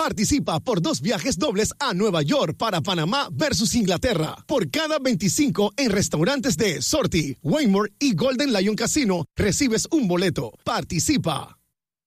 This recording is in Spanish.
Participa por 2 viajes dobles a Nueva York para Panamá versus Inglaterra. Por cada 25 en restaurantes de Sorty, Waymore y Golden Lion Casino, recibes un boleto. Participa.